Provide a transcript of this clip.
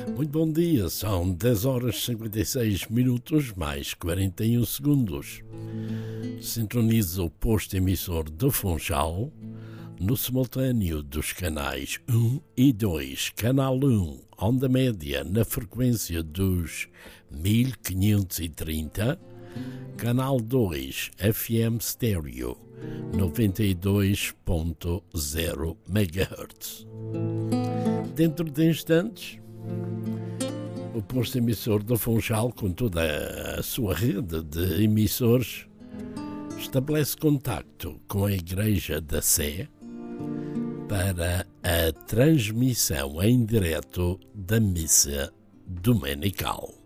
Muito bom dia, são 10 horas 56 minutos mais 41 segundos. Sintoniza o posto emissor do Funchal no simultâneo dos canais 1 e 2. Canal 1, onda média na frequência dos 1530. Canal 2, FM Stereo 92.0 MHz. Dentro de instantes, o posto emissor do Funchal, com toda a sua rede de emissores, estabelece contacto com a Igreja da Sé para a transmissão em direto da missa dominical.